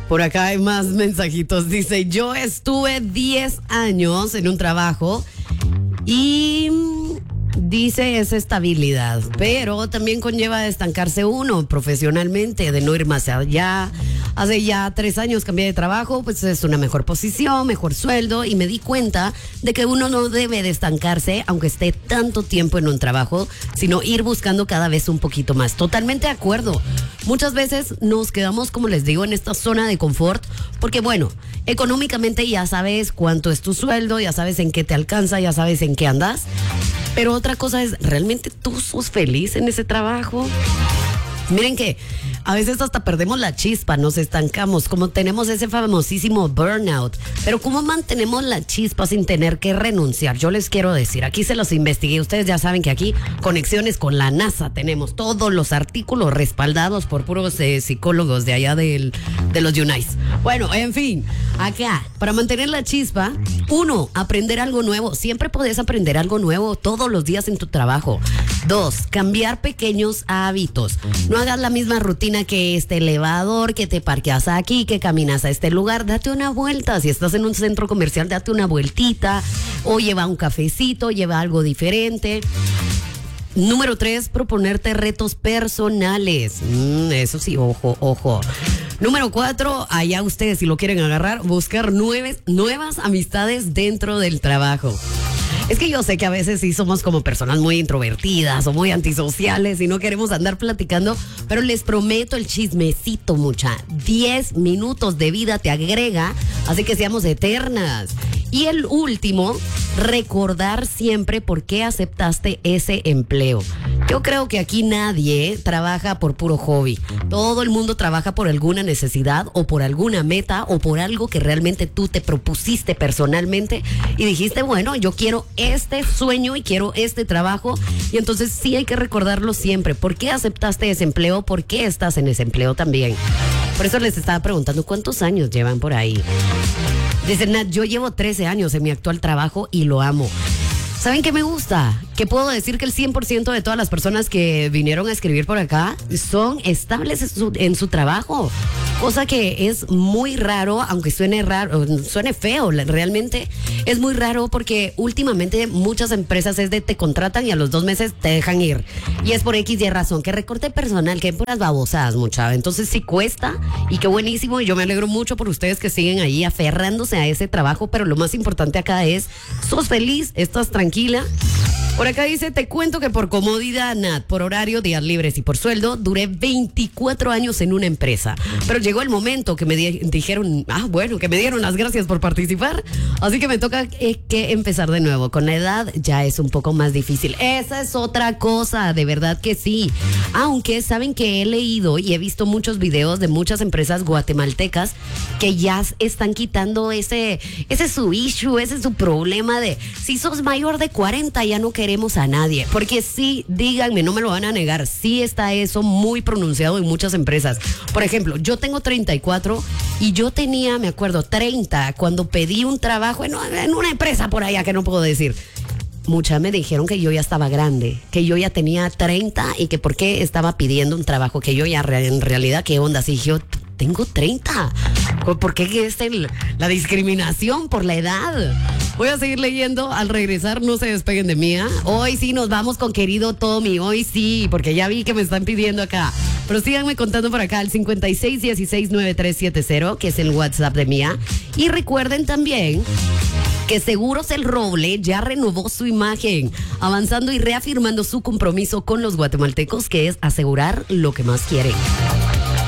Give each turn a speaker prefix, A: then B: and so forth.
A: Por acá hay más mensajitos. Dice, yo estuve 10 años en un trabajo y dice es estabilidad, pero también conlleva estancarse uno profesionalmente, de no ir más allá. Hace ya 3 años cambié de trabajo, pues es una mejor posición, mejor sueldo, y me di cuenta de que uno no debe de estancarse aunque esté tanto tiempo en un trabajo, sino ir buscando cada vez un poquito más. Totalmente de acuerdo. Muchas veces nos quedamos, como les digo, en esta zona de confort, porque bueno, económicamente ya sabes cuánto es tu sueldo, ya sabes en qué te alcanza, ya sabes en qué andas. Pero otra cosa es, ¿realmente tú sos feliz en ese trabajo? Miren que a veces hasta perdemos la chispa, nos estancamos, como tenemos ese famosísimo burnout. Pero ¿cómo mantenemos la chispa sin tener que renunciar? Yo les quiero decir, aquí se los investigué. Ustedes ya saben que aquí conexiones con la NASA tenemos todos los artículos respaldados por puros psicólogos de allá de los Unice. Bueno, en fin, acá, para mantener la chispa, 1, aprender algo nuevo. Siempre podés aprender algo nuevo todos los días en tu trabajo. 2, cambiar pequeños hábitos. No hagas la misma rutina que este elevador, que te parqueas aquí, que caminas a este lugar. Date una vuelta. Si estás en un centro comercial, date una vueltita. O lleva un cafecito, lleva algo diferente. Número 3, proponerte retos personales. Eso sí, ojo. Número 4, allá ustedes si lo quieren agarrar, buscar nuevas amistades dentro del trabajo. Es que yo sé que a veces sí somos como personas muy introvertidas o muy antisociales y no queremos andar platicando, pero les prometo el chismecito, mucha. 10 minutos de vida te agrega, así que seamos eternas. Y el último, recordar siempre por qué aceptaste ese empleo. Yo creo que aquí nadie trabaja por puro hobby. Todo el mundo trabaja por alguna necesidad o por alguna meta o por algo que realmente tú te propusiste personalmente y dijiste, bueno, yo quiero este sueño y quiero este trabajo. Y entonces sí hay que recordarlo siempre. ¿Por qué aceptaste ese empleo? ¿Por qué estás en ese empleo también? Por eso les estaba preguntando cuántos años llevan por ahí. Dicen, Nat, yo llevo 13 años en mi actual trabajo y lo amo. ¿Saben qué me gusta? Que puedo decir que el 100% de todas las personas que vinieron a escribir por acá son estables en su trabajo. Cosa que es muy raro, aunque suene feo, realmente es muy raro porque últimamente muchas empresas te contratan y a los 2 meses te dejan ir. Y es por X y razón, que recorte personal, que puras babosadas, mucha. Entonces sí cuesta y qué buenísimo y yo me alegro mucho por ustedes que siguen ahí aferrándose a ese trabajo, pero lo más importante acá es, sos feliz, estás tranquila. Por acá dice, te cuento que por comodidad, Nat, por horario, días libres y por sueldo, duré 24 años en una empresa. Pero llegó el momento que me dijeron, que me dieron las gracias por participar. Así que me toca que empezar de nuevo. Con la edad ya es un poco más difícil. Esa es otra cosa, de verdad que sí. Aunque saben que he leído y he visto muchos videos de muchas empresas guatemaltecas que ya están quitando ese su issue, ese es su problema de si sos mayor de 40 ya no queremos a nadie, porque sí, díganme, no me lo van a negar, sí está eso muy pronunciado en muchas empresas. Por ejemplo, yo tengo 34 y yo tenía, me acuerdo, 30 cuando pedí un trabajo en una empresa por allá que no puedo decir. Muchas me dijeron que yo ya estaba grande, que yo ya tenía 30 y que por qué estaba pidiendo un trabajo, que yo ya en realidad, ¿qué onda? Si yo tengo 30, ¿por qué es la discriminación por la edad? Voy a seguir leyendo al regresar, no se despeguen de mí. Hoy sí nos vamos con querido Tommy, hoy sí, porque ya vi que me están pidiendo acá. Pero síganme contando por acá al 56169370, que es el WhatsApp de Mía. Y recuerden también que Seguros El Roble ya renovó su imagen, avanzando y reafirmando su compromiso con los guatemaltecos, que es asegurar lo que más quieren.